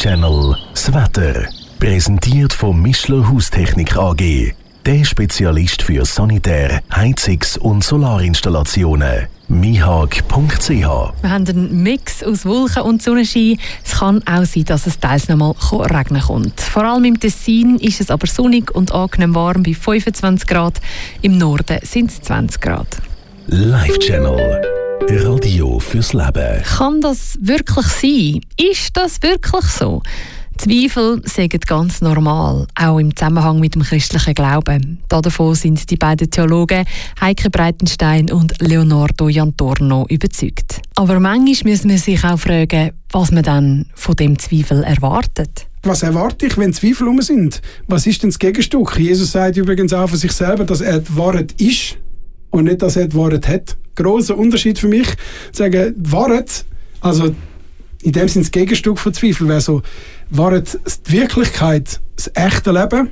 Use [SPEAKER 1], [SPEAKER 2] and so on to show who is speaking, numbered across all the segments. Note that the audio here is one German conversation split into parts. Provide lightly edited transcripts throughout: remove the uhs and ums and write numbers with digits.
[SPEAKER 1] Live-Channel das Wetter. Präsentiert von Mischler Haustechnik AG. Der Spezialist für Sanitär-, Heizungs- und Solarinstallationen. mihag.ch.
[SPEAKER 2] Wir haben einen Mix aus Wolken und Sonnenschein. Es kann auch sein, dass es teils noch mal regnen kommt. Vor allem im Tessin ist es aber sonnig und angenehm warm bei 25 Grad. Im Norden sind es 20 Grad.
[SPEAKER 1] Live-Channel. Radio fürs Leben.
[SPEAKER 2] Kann das wirklich sein? Ist das wirklich so? Zweifel sind ganz normal, auch im Zusammenhang mit dem christlichen Glauben. Davon sind die beiden Theologen Heike Breitenstein und Leonardo Jantorno überzeugt. Aber manchmal müssen wir sich auch fragen, was man dann von dem Zweifel erwartet.
[SPEAKER 3] Was erwarte ich, wenn Zweifel herum sind? Was ist denn das Gegenstück? Jesus sagt übrigens auch von sich selber, dass er die Wahrheit ist und nicht, dass er die Wahrheit hat. Grosser Unterschied für mich, zu sagen, Wahrheit, also in dem Sinne das Gegenstück von Zweifel wäre so, Wahrheit, die Wirklichkeit, das echte Leben,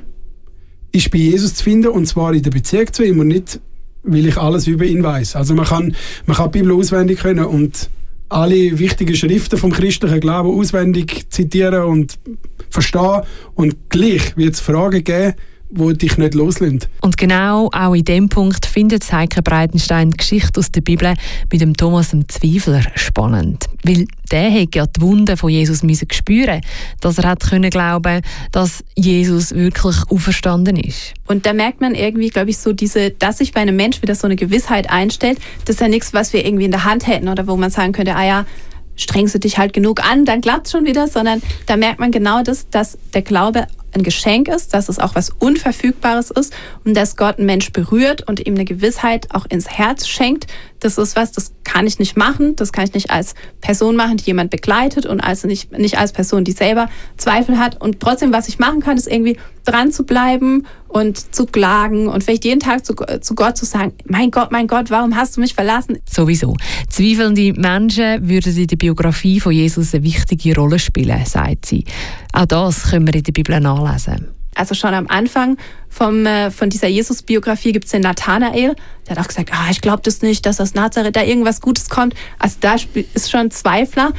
[SPEAKER 3] ist bei Jesus zu finden, und zwar in der Beziehung zu ihm und nicht, weil ich alles über ihn weiss. Also man kann die Bibel auswendig können und alle wichtigen Schriften vom christlichen Glauben auswendig zitieren und verstehen, und gleich wird es Fragen geben, die dich nicht loslassen.
[SPEAKER 2] Und genau auch in diesem Punkt findet Heike Breitenstein die Geschichte aus der Bibel mit dem Thomas dem Zweifler spannend. Weil der hat ja die Wunden von Jesus müssen spüren, dass er hat können glauben, dass Jesus wirklich auferstanden ist.
[SPEAKER 4] Und da merkt man irgendwie, glaube ich, so dass sich bei einem Mensch wieder so eine Gewissheit einstellt, das ist ja nichts, was wir irgendwie in der Hand hätten oder wo man sagen könnte, strengst du dich halt genug an, dann klappt es schon wieder, sondern da merkt man genau das, dass der Glaube ein Geschenk ist, dass es auch was Unverfügbares ist und dass Gott einen Mensch berührt und ihm eine Gewissheit auch ins Herz schenkt. Das ist was, das kann ich nicht machen, das kann ich nicht als Person machen, die jemand begleitet, und nicht als Person, die selber Zweifel hat. Und trotzdem, was ich machen kann, ist irgendwie dran zu bleiben und zu klagen und vielleicht jeden Tag zu Gott zu sagen, mein Gott, warum hast du mich verlassen?
[SPEAKER 2] Sowieso. Zweifelnde Menschen würden in der Biografie von Jesus eine wichtige Rolle spielen, sagt sie. Auch das können wir in der Bibel nachlesen.
[SPEAKER 4] Also schon am Anfang von dieser Jesus-Biografie gibt es den Nathanael. Der hat auch gesagt, ich glaube das nicht, dass aus Nazareth da irgendwas Gutes kommt. Also da ist schon Zweifler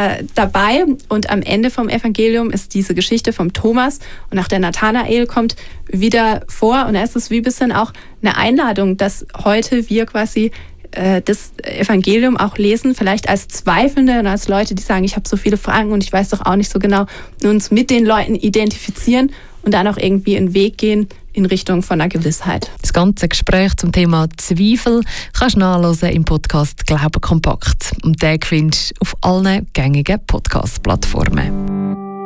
[SPEAKER 4] dabei. Und am Ende vom Evangelium ist diese Geschichte vom Thomas. Und auch der Nathanael kommt wieder vor. Und da ist es wie ein bisschen auch eine Einladung, dass heute wir quasi das Evangelium auch lesen, vielleicht als Zweifelnde und als Leute, die sagen, ich habe so viele Fragen und ich weiß doch auch nicht so genau, und uns mit den Leuten identifizieren und dann auch irgendwie einen Weg gehen in Richtung von einer Gewissheit.
[SPEAKER 2] Das ganze Gespräch zum Thema Zweifel kannst du nachhören im Podcast «Glaube kompakt». Und den findest du auf allen gängigen Podcast-Plattformen.